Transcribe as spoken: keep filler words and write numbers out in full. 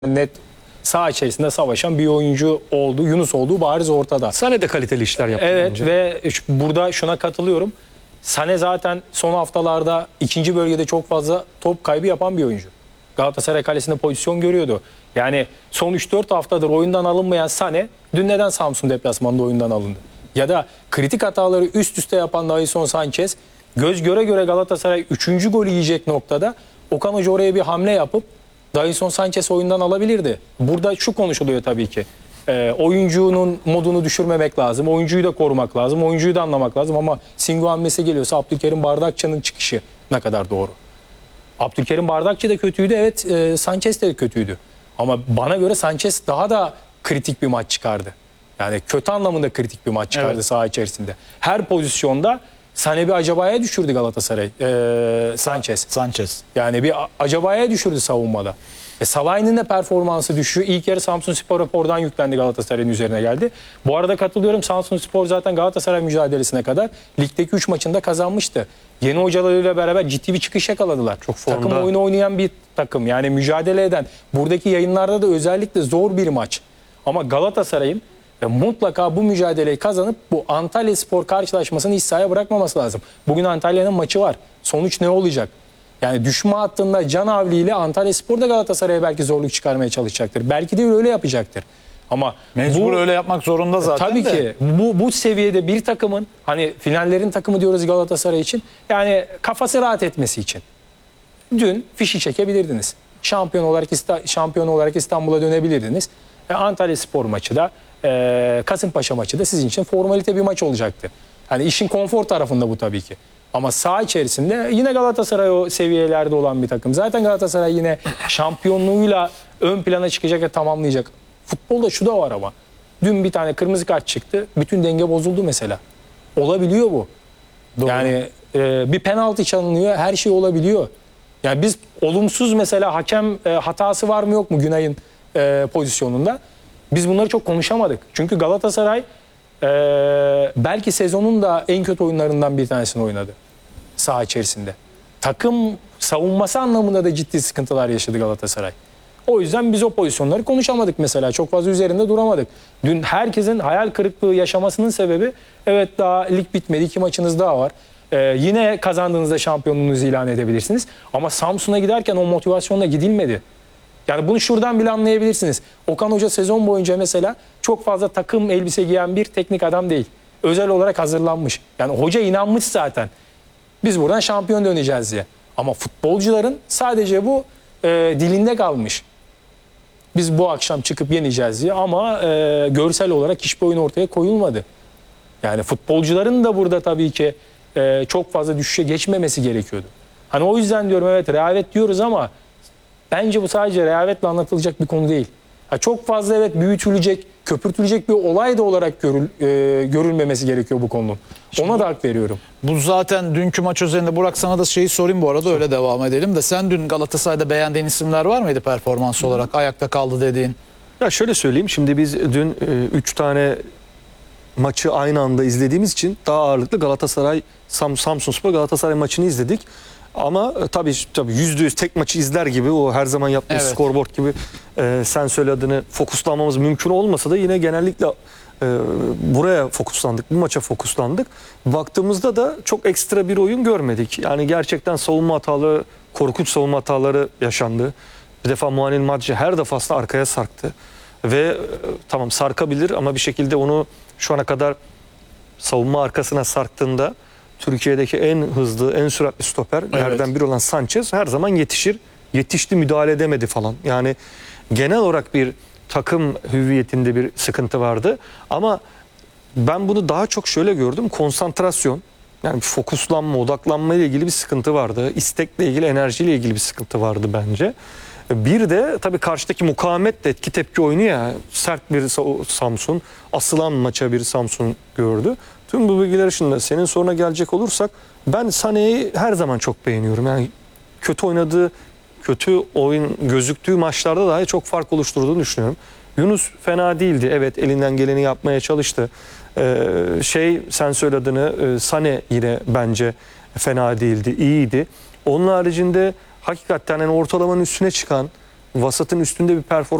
net saha içerisinde savaşan bir oyuncu oldu. Yunus olduğu bariz ortada. Sane de kaliteli işler yaptı. Evet bence. ve burada şuna katılıyorum. Sane zaten son haftalarda ikinci bölgede çok fazla top kaybı yapan bir oyuncu. Galatasaray kalesinde pozisyon görüyordu. Yani son üç dört haftadır oyundan alınmayan Sane dün neden Samsun deplasmanında oyundan alındı? Ya da kritik hataları üst üste yapan Davinson Sanchez göz göre göre Galatasaray üçüncü golü yiyecek noktada Okan Hoca oraya bir hamle yapıp Davinson Sanchez oyundan alabilirdi. Burada şu konuşuluyor tabii ki. E, oyuncunun modunu düşürmemek lazım. Oyuncuyu da korumak lazım. Oyuncuyu da anlamak lazım. Ama Singo hamlesi geliyorsa Abdülkerim Bardakçı'nın çıkışı ne kadar doğru? Abdülkerim Bardakçı da kötüydü. Evet e, Sanchez de kötüydü. Ama bana göre Sanchez daha da kritik bir maç çıkardı. Yani kötü anlamında kritik bir maç çıkardı evet. saha içerisinde. Her pozisyonda Sane bir acabaya düşürdü Galatasaray. Ee, Sanchez. Sanchez. Yani bir acabaya düşürdü savunmada. E, Salah'ın da performansı düşüyor. İlk yarı Samsunspor rapordan yüklendi, Galatasaray'ın üzerine geldi. Bu arada katılıyorum, Samsunspor zaten Galatasaray mücadelesine kadar ligdeki üç maçında kazanmıştı. Yeni hocalarıyla beraber ciddi bir çıkış yakaladılar. Çok formda. Takım oyunu oynayan bir takım. Yani mücadele eden. Buradaki yayınlarda da özellikle zor bir maç. Ama Galatasaray'ın ve mutlaka bu mücadeleyi kazanıp bu Antalyaspor karşılaşmasını hiç sahaya bırakmaması lazım. Bugün Antalya'nın maçı var. Sonuç ne olacak? Yani düşme hattında Can Avli ile Antalyaspor da Galatasaray'a belki zorluk çıkarmaya çalışacaktır. Belki de öyle yapacaktır. Ama mecbur bu, öyle yapmak zorunda zaten. Tabii de. ki bu bu seviyede bir takımın, hani finallerin takımı diyoruz Galatasaray için. Yani kafası rahat etmesi için. Dün fişi çekebilirdiniz. Şampiyon olarak şampiyon olarak İstanbul'a dönebilirdiniz. E, Antalyaspor maçı da Ee, Kasımpaşa maçı da sizin için formalite bir maç olacaktı. Hani işin konfor tarafında bu tabii ki. Ama saha içerisinde yine Galatasaray o seviyelerde olan bir takım. Zaten Galatasaray yine şampiyonluğuyla ön plana çıkacak ve tamamlayacak. Futbolda şu da var ama. Dün bir tane kırmızı kart çıktı. Bütün denge bozuldu mesela. Olabiliyor bu. Doğru. Yani e, bir penaltı çalınıyor. Her şey olabiliyor. Yani biz olumsuz mesela hakem e, hatası var mı yok mu Günay'ın e, pozisyonunda? Biz bunları çok konuşamadık. Çünkü Galatasaray e, belki sezonun da en kötü oyunlarından bir tanesini oynadı saha içerisinde. Takım savunması anlamında da ciddi sıkıntılar yaşadı Galatasaray. O yüzden biz o pozisyonları konuşamadık mesela. Çok fazla üzerinde duramadık. Dün herkesin hayal kırıklığı yaşamasının sebebi, evet daha lig bitmedi, iki maçınız daha var. Ee, yine kazandığınızda şampiyonluğunuzu ilan edebilirsiniz. Ama Samsun'a giderken o motivasyonla gidilmedi. Yani bunu şuradan bile anlayabilirsiniz. Okan Hoca sezon boyunca mesela çok fazla takım elbise giyen bir teknik adam değil. Özel olarak hazırlanmış. Yani hoca inanmış zaten. Biz buradan şampiyon döneceğiz diye. Ama futbolcuların sadece bu e, dilinde kalmış. Biz bu akşam çıkıp yeneceğiz diye, ama e, görsel olarak hiçbir oyun ortaya koyulmadı. Yani futbolcuların da burada tabii ki e, çok fazla düşüşe geçmemesi gerekiyordu. Hani o yüzden diyorum, evet rehavet diyoruz ama bence bu sadece rehavetle anlatılacak bir konu değil. Ha, çok fazla evet büyütülecek, köpürtülecek bir olay da olarak görül, e, görülmemesi gerekiyor bu konunun. Ona da hak veriyorum. Bu zaten dünkü maç üzerinde. Burak, sana da şeyi sorayım bu arada, öyle devam edelim de. Sen dün Galatasaray'da beğendiğin isimler var mıydı performans olarak? Ayakta kaldı dediğin. Ya şöyle söyleyeyim, şimdi biz dün üç tane maçı aynı anda izlediğimiz için daha ağırlıklı Galatasaray, Sam, Samsunspor Galatasaray maçını izledik. Ama tabii tabii yüzde yüz tek maçı izler gibi, o her zaman yaptığımız evet. scoreboard gibi e, sen söyle adını fokuslanmamız mümkün olmasa da yine genellikle e, buraya fokuslandık, bu maça fokuslandık. Baktığımızda da çok ekstra bir oyun görmedik. Yani gerçekten savunma hataları, korkunç savunma hataları yaşandı. Bir defa Muanil Madci her defasında arkaya sarktı. Ve e, tamam sarkabilir ama bir şekilde onu şu ana kadar savunma arkasına sarktığında Türkiye'deki en hızlı, en süratli stoperlerden evet. biri olan Sanchez her zaman yetişir. Yetişti, müdahale edemedi falan. Yani genel olarak bir takım hüviyetinde bir sıkıntı vardı. Ama ben bunu daha çok şöyle gördüm. Konsantrasyon, yani fokuslanma, odaklanma ile ilgili bir sıkıntı vardı. İstekle ilgili, enerjiyle ilgili bir sıkıntı vardı bence. Bir de tabii karşıdaki mukavemet de etki tepki oyunu ya. Sert bir Samsun, asılan maça bir Samsun gördü. Tüm bu bilgiler ışığında senin soruna gelecek olursak, ben Sané'yi her zaman çok beğeniyorum. Yani kötü oynadığı, kötü oyun gözüktüğü maçlarda dahi çok fark oluşturduğunu düşünüyorum. Yunus fena değildi. Evet, elinden geleni yapmaya çalıştı. Ee, şey sen söyle adını, e, Sané yine bence fena değildi, iyiydi. Onun haricinde hakikaten yani ortalamanın üstüne çıkan, vasatın üstünde bir performans